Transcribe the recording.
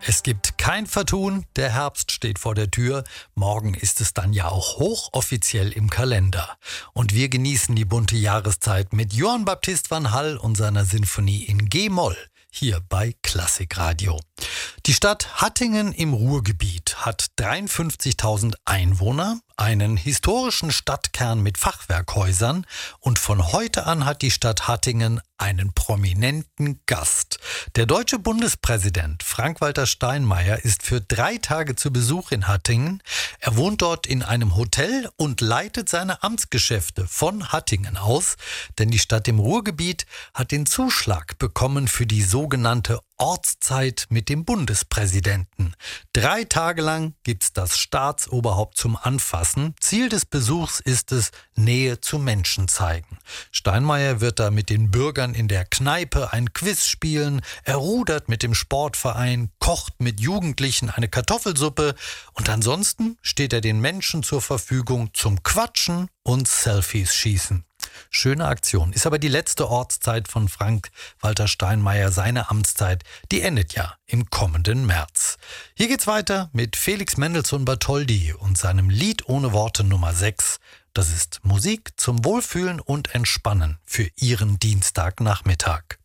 Es gibt kein Vertun, der Herbst steht vor der Tür. Morgen ist es dann ja auch hochoffiziell im Kalender. Und wir genießen die bunte Jahreszeit mit Johann Baptist van Hall und seiner Sinfonie in G-Moll. Hier bei Klassikradio. Die Stadt Hattingen im Ruhrgebiet hat 53.000 Einwohner, einen historischen Stadtkern mit Fachwerkhäusern und von heute an hat die Stadt Hattingen einen prominenten Gast. Der deutsche Bundespräsident Frank-Walter Steinmeier ist für 3 Tage zu Besuch in Hattingen. Er wohnt dort in einem Hotel und leitet seine Amtsgeschäfte von Hattingen aus, denn die Stadt im Ruhrgebiet hat den Zuschlag bekommen für die sogenannte Ortszeit mit dem Bundespräsidenten. 3 Tage lang gibt's das Staatsoberhaupt zum Anfassen. Ziel des Besuchs ist es, Nähe zu Menschen zeigen. Steinmeier wird da mit den Bürgern in der Kneipe ein Quiz spielen, er rudert mit dem Sportverein, kocht mit Jugendlichen eine Kartoffelsuppe und ansonsten steht er den Menschen zur Verfügung zum Quatschen und Selfies schießen. Schöne Aktion. Ist aber die letzte Ortszeit von Frank-Walter Steinmeier. Seine Amtszeit, die endet ja im kommenden März. Hier geht's weiter mit Felix Mendelssohn Bartholdy und seinem Lied ohne Worte Nummer 6. Das ist Musik zum Wohlfühlen und Entspannen für Ihren Dienstagnachmittag.